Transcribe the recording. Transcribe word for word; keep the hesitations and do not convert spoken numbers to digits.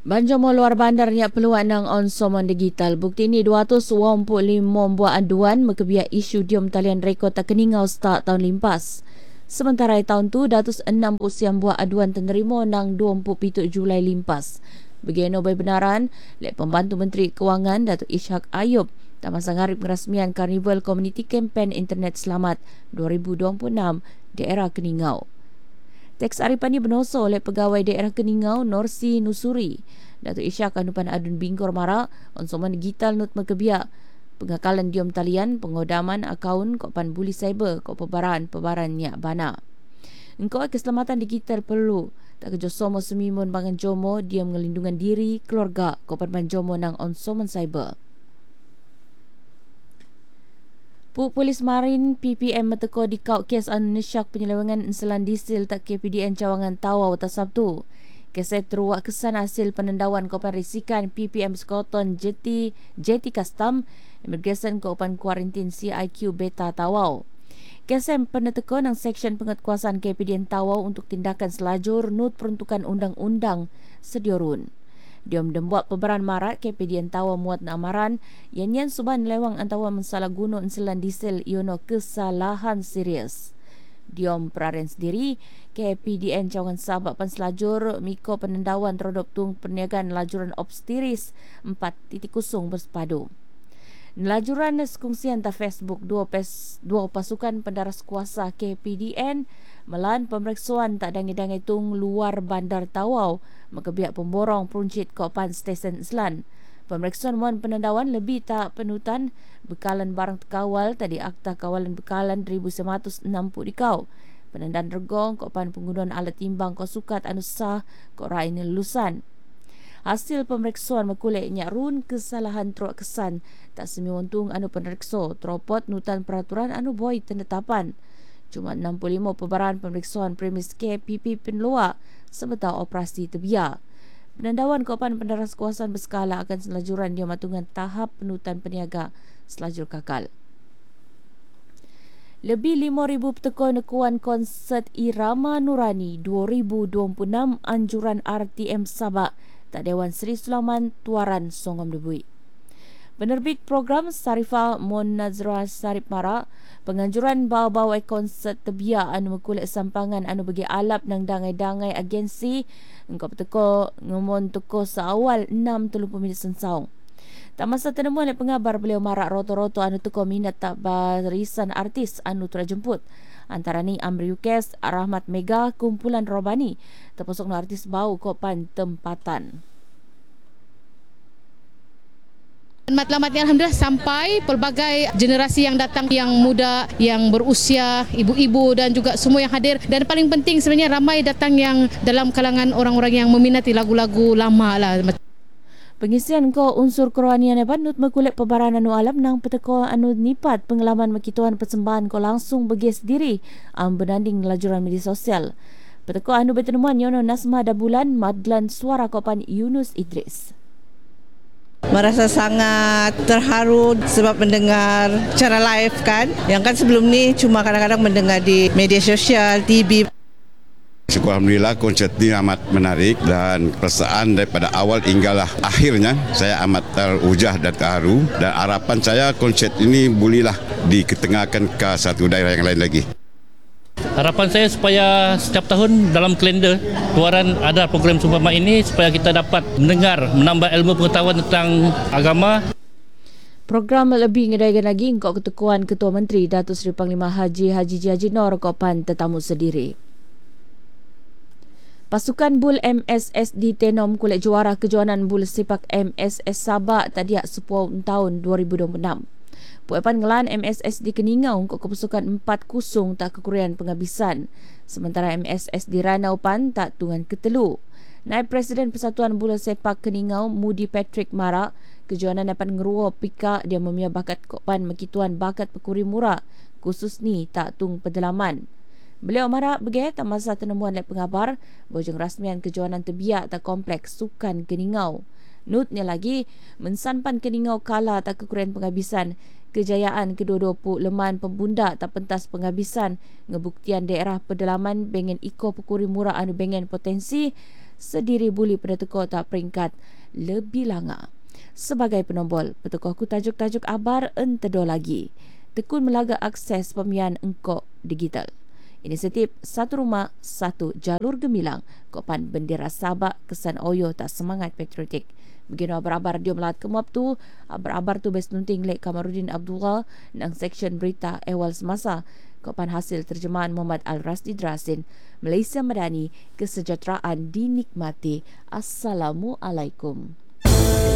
Banjomo luar bandar niat peluang nang onsoman digital. Bukti ini dua ratus dua puluh lima buah aduan mekebiak isu diom talian rekod tak keningau start tahun limpas. Sementara tahun tu, dua ratus enam puluh siam buah aduan terima nang dua puluh pitu Julai limpas. Begino benaran, lek pembantu Menteri Kewangan Datuk Ishak Ayub tak masa ngarip ngerasmian Carnival Community Campaign Internet Selamat dua ribu dua puluh enam daerah Keningau. Teks haripan ini benoso oleh pegawai daerah Keningau Norsi Nusuri. Datuk Ishak anupan adun bingkor mara onsoman digital nut mekebiak pengakalan diom talian pengodaman akaun kopan buli cyber kok pebaran pebaran nyak bana. Engkau keselamatan digital perlu tak kejosomo semimun bangan jomo dia mengelindungan diri keluarga kopan banjomo nang onsoman cyber. Pu Polis Marin P P M meteko di kau kes anu nesyak penyelewengan enselan disil tak K P D N Cawangan Tawau tak Sabtu. Keset teruak kesan hasil penendawan kopan risikan P P M Skoton J T J T Custom Immigration kopan kuarantin C I Q Beta Tawau. Kesem peneteko nang seksyen penguatkuasaan K P D N Tawau untuk tindakan selajur nut peruntukan undang-undang sediorun. Diom dembuat peberan marat K P D N Tawau muat na amaran yang yang suban lewang antawa mensalah guna enselan diesel iono kesalahan serius. Diom peraren sendiri K P D N Cawangan Sabak Panselajur Miko penendawan terhadap tung perniagaan lajuran obstiris empat titik kosong bersepadu. Lajuran sekongsian ta Facebook dua, pes, dua pasukan pendaras kuasa K P D N melan pemeriksaan tak dangai-dangai tung luar bandar Tawau mekebiak pemborong peruncit kopan stesen Islan. Pemeriksaan muan penendawan lebih tak penutan bekalan barang terkawal tadi akta kawalan bekalan seribu seratus enam puluh dikau. Penendaan regong kopan penggunaan alat timbang ko sukat anu sah ko raine lulusan. Hasil pemeriksaan mekulek nyarun kesalahan teruk kesan tak semiwontung anu pemeriksa teropot nutan peraturan anu boy penetapan. Cuma enam puluh lima pebaran pemeriksaan premis K P P penluar sebetar operasi terbiar. Penendawan kopan pendaras kuasaan berskala akan selajuran dia matungan tahap penutan peniaga selajur kakal. Lebih lima ribu peteko nekuan konsert Irama Nurani dua ribu dua puluh enam anjuran R T M Sabak tak Dewan Seri Sulaiman Tuaran Songom Debui. Penerbit program Sarifah Mon Nazrah Sarip Mara penganjuran bawa-bawa konsert terbiak anu mekulek sampangan anu bagi alap nang dangai-dangai agensi engkau peteko ngomon teko seawal enam tiga puluh minit sensaung. Tak masa tenemuan oleh pengabar beliau marak roto-roto anu teko minat tak barisan artis anu terjemput. Antara ni Amri Yukes, Rahmat Mega, kumpulan Robani terpusuk no artis bau kopan tempatan. Matlamatnya Alhamdulillah sampai pelbagai generasi yang datang, yang muda, yang berusia, ibu-ibu dan juga semua yang hadir. Dan paling penting sebenarnya ramai datang yang dalam kalangan orang-orang yang meminati lagu-lagu lama lah. Pengisian ko unsur kerohanian eban nut mekulek pebaran anu alam nang peteko anu nipat pengalaman makituan persembahan ko langsung bagi sendiri am benanding lajuran media sosial. Peteko anu bertemuan yono Nasma Dabulan Madlan suara kopan Yunus Idris. Merasa sangat terharu sebab mendengar secara live kan. Yang kan sebelum ni cuma kadang-kadang mendengar di media sosial, T V. Alhamdulillah konsert ini amat menarik dan perasaan daripada awal hinggalah akhirnya saya amat terujah dan terharu dan harapan saya konsert ini bolehlah diketengahkan ke satu daerah yang lain lagi. Harapan saya supaya setiap tahun dalam kalender Tuaran ada program seumpama ini supaya kita dapat mendengar, menambah ilmu pengetahuan tentang agama. Program lebih ngedaikan lagi engkau ketekuan Ketua Menteri Datuk Seri Panglima Haji Haji Haji Nor kopan tetamu sendiri. Pasukan Bul M S S D Tenom kulit juara kejohanan Bul Sepak M S S Sabak tadiak sepuluh tahun dua ribu dua puluh enam. Puepan ngelan M S S D Keningau untuk kepusukan empat kosong tak kekurian penghabisan. Sementara M S S D Ranau Pan tak tungan ketelu. Naib Presiden Persatuan Bola Sepak Keningau Mudi Patrick Mara kejohanan dapat ngeruo pika dia memia bakat kopan makituan bakat pekuri murah khusus ni tak tung pedalaman. Beliau marah begeh tak masa tenemuan oleh pengabar bojong rasmian kejohanan terbiak tak kompleks sukan Keningau. Nutnya lagi mensanpan Keningau kalah tak kekurian penghabisan. Kejayaan kedua-dua pu leman pembunda tak pentas penghabisan ngebuktian daerah pedalaman bengen iko pekuri murah anu bengen potensi sediri buli pada teko tak peringkat lebih langa. Sebagai penombol, petukoh ku tajuk-tajuk abar entedo lagi. Tekun melaga akses pemian engkau digital. Inisiatif Satu Rumah, Satu Jalur Gemilang, kopan bendera Sabak kesan Oyo tak semangat patriotik. Begini abar-abar dia melat kemuap tu, abar-abar tu bes nunting Lek Kamarudin Abdullah nang seksyen berita ehwal semasa, kopan hasil terjemahan Muhammad Al-Rasdi Drasin, Malaysia Madani, kesejahteraan dinikmati. Assalamualaikum.